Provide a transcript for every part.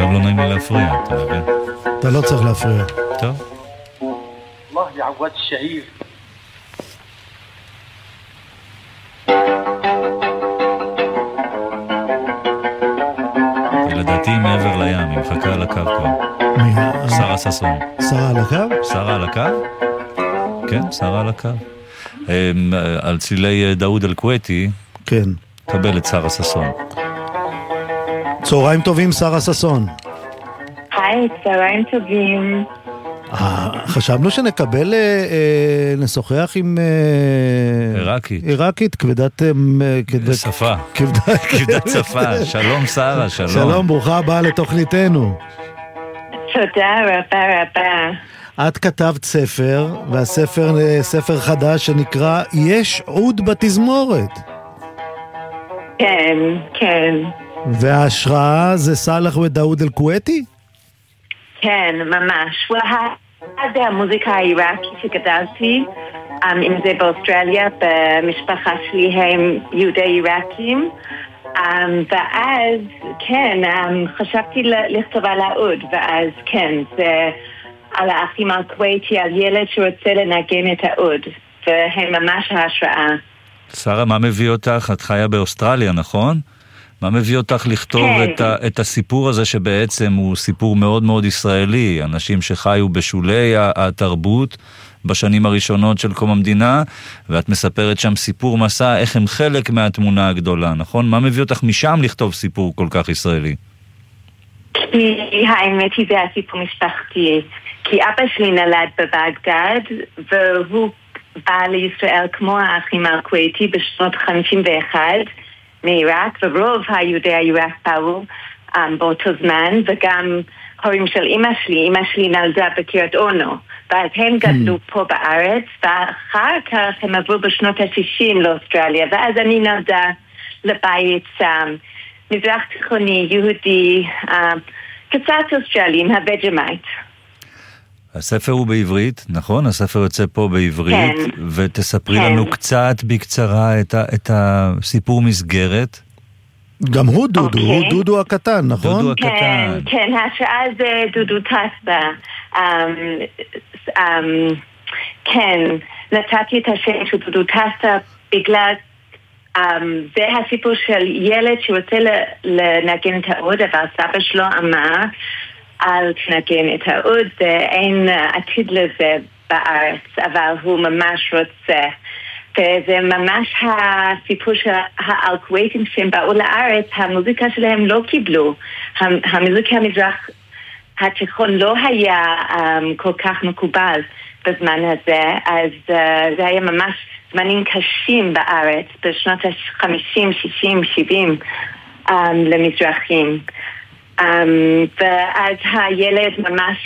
עכשיו לא נעים לי להפריע, אתה מבין? אתה לא צריך להפריע. טוב. الله يعوض الشهير. לדעתי מעבר לים, היא מחכה על הקו כבר. שרה ששון. שרה על הקו? שרה על הקו? כן, שרה על הקו. על צלילי דאוד אל-כוויתי. כן. קבל את שרה ששון. צהריים טובים, שרה ששון. היי, צהריים טובים. חשבנו שנקבל, נשוחח עם עיראקית, כבדת שפה. כבדת שפה. שלום שרה, שלום. שלום, ברוכה הבאה לתוכניתנו. תודה רבה. את כתבת ספר, והספר ספר חדש שנקרא יש עוד בתזמורת. כן, כן. וההשראה זה סלח ודאוד אל-כוויתי? כן, ממש. זה המוזיקה העיראקית שגדלתי, אם זה באוסטרליה, במשפחה שלי הם יהודי עיראקים, ואז כן, חשבתי לכתוב על העוד, ואז כן, זה על האחים אל-כוויתי, על ילד שרוצה לנגן את העוד, והם ממש ההשראה. שרה, מה מביא אותך? את חיה באוסטרליה, נכון? מה מביא אותך לכתוב את הסיפור הזה שבעצם הוא סיפור מאוד מאוד ישראלי, אנשים שחיו בשולי התרבות בשנים הראשונות של קום המדינה, ואת מספרת שם סיפור מסע, איך הם חלק מהתמונה הגדולה, נכון? מה מביא אותך משם לכתוב סיפור כל כך ישראלי? כי האמת היא זה הסיפור משפחתי, כי אבא שלי נולד בבגדד, והוא בא לישראל כמו האחים אל-כוויתי בשנות 51, מעיראק, ורוב היהודי העיראק באו באותו זמן, וגם הורים של אמא שלי נולדה בקריית אונו, ואז הם גדלו פה בארץ, ואחר כך הם עברו בשנות ה-60 לאוסטרליה, ואז אני נולדה לבית מזרח תיכוני, יהודי, קצת אוסטרלי, עם הווג'מייט. הספר הוא בעברית, נכון? הספר יוצא פה בעברית, כן. ותספרי לנו קצת בקצרה את הסיפור מסגרת. גם הוא דודו, הוא דודו הקטן, נכון? דודו הקטן. כן, השעה זה דודו טסה. כן, נתתי את השם של דודו טסה בגלל זה הסיפור של ילד שרוצה לנגן את העוד, אבל סבא שלו אמר אל תנגן את העוד, אין עתיד לזה בארץ, אבל הוא ממש רוצה. וזה ממש הסיפור של האל-כוויתים שהם באו לארץ, המוזיקה שלהם לא קיבלו. המוזיקה המזרח התיכון לא היה כל כך מקובל בזמן הזה, אז זה היה ממש זמנים קשים בארץ, בשנות ה-50, 60, 70 למזרחים. ואז הילד ממש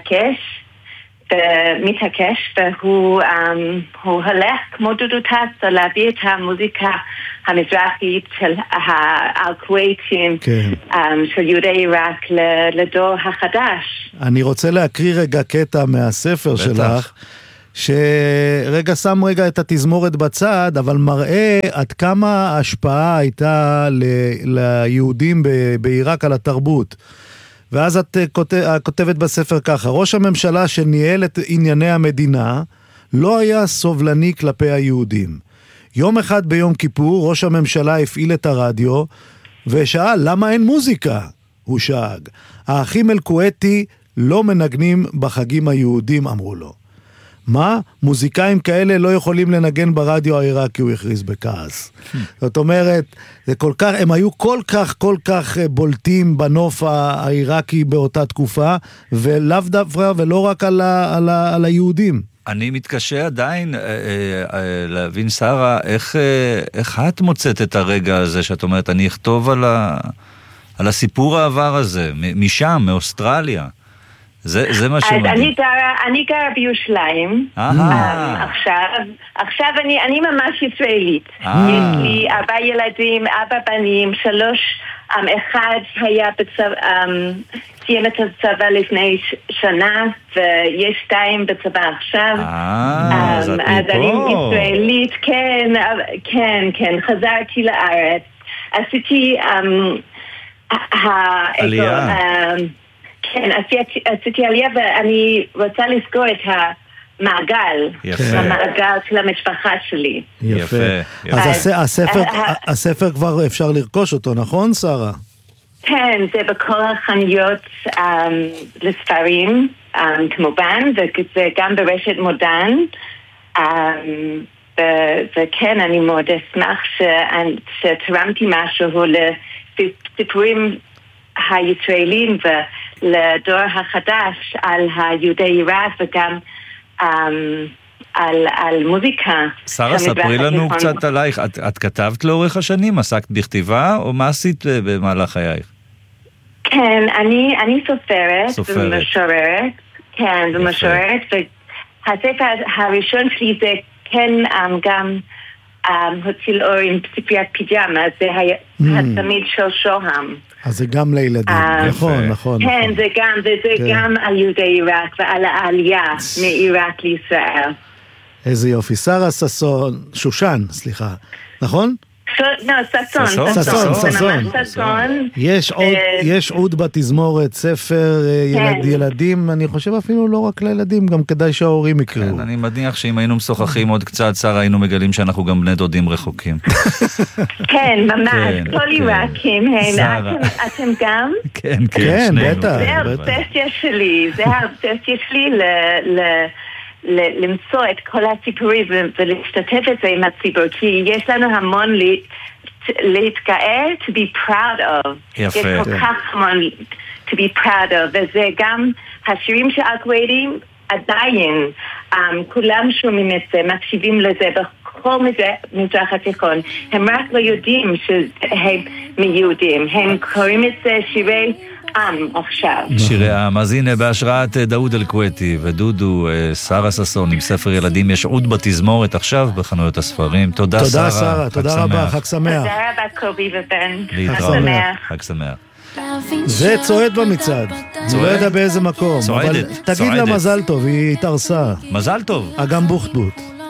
מתעקש, והוא הולך כמו דודו טסה להביא את המוזיקה המזרחית של האל-כוויתים, של יהודי עיראק לדור החדש. אני רוצה להקריא רגע קטע מהספר שלך, שרגע שם רגע את התזמורת בצד, אבל מראה עד כמה ההשפעה הייתה ליהודים בעיראק על התרבות. ואז את כותבת בספר ככה: ראש הממשלה שניהל את ענייני המדינה לא היה סובלני כלפי היהודים. יום אחד ביום כיפור ראש הממשלה הפעיל את הרדיו ושאל למה אין מוזיקה? הוא שאג. האחים אל-כוויתי לא מנגנים בחגים היהודים, אמרו לו. מה? מוזיקאים כאלה לא יכולים לנגן ברדיו העיראקי, הוא הכריז בכעס. זאת אומרת, זה כל כך, הם היו כל כך בולטים בנוף העיראקי באותה תקופה, ולאו דווקא ולא רק על היהודים. אני מתקשה עדיין להבין, שרה, איך את מוצאת את הרגע הזה שאת אומרת, אני אכתוב על הסיפור העבר הזה, משם, מאוסטרליה. זה מה שמדהים. אני גרה בירושלים. עכשיו אני ממש ישראלית. יש לי 4 ילדים, 4 בנים, 3, אחד היה סיים את הצבא לפני שנה, ויש 2 בצבא עכשיו. אז אני ישראלית, כן, חזרתי לארץ. עשיתי עלייה. כן, עשיתי עלייה ואני רוצה לסגור את המעגל. יפה. המעגל של המשפחה שלי. יפה. אז הספר כבר אפשר לרכוש אותו, נכון, שרה? כן, זה בכל החנויות לספרים, כמובן, וזה גם ברשת מודן. וכן, אני מאוד אשמח שתרמתי משהו לסיפורים הישראלים ולדור החדש על היהודי עיראק וגם על מוזיקה. שרה, ספרי לנו קצת עלייך. את כתבת לאורך השנים? עסקת בכתיבה או מה עשית במהלך חייך? כן, אני סופרת ומשוררת. כן, ומשוררת. והספר הראשון שלי זה כן גם הוציא לאור עם ספריית פיג'מה, זה התמיד של שוהם. אז זה גם לילדים, נכון. כן, זה גם על יהודי עיראק ועל העלייה מעיראק לישראל. איזה יופי. שרה ששון, שושן, סליחה, נכון? ששון. יש עוד בתזמורת, ספר ילדים, אני חושב אפילו לא רק לילדים, גם כדאי שההורים יקראו. אני מניח שאם היינו משוחחים עוד קצת, שרה, היינו מגלים שאנחנו גם בני דודים רחוקים. כן, ממש, כל עיראקים, אתם גם? כן, בטח. זה האובססיה שלי, למצוא את כל הסיפורים ולהשתתף את זה עם הציבור, כי יש לנו המון להתגאה, to be proud of. יפה. יש כל כך המון to be proud of, וזה גם השירים של אל-כווייתי עדיין, כולם שומעים את זה, מקשיבים לזה בכל מזרח התיכון. הם רק לא יודעים שהם מיהודים, הם קוראים את זה שירי עכשיו. שירי העם. אז הנה, בהשראת דאוד אל-כווייתי ודודו, שרה ששון עם ספר ילדים, יש עוד בתזמורת עכשיו בחנויות הספרים. תודה שרה, תודה רבה, חג שמח. תודה רבה קובי ובן. להתראות, חג שמח. זה צועד במצעד, לא יודע באיזה מקום, אבל תגיד לה מזל טוב, היא התארסה. מזל טוב. אגם בוחטבוט.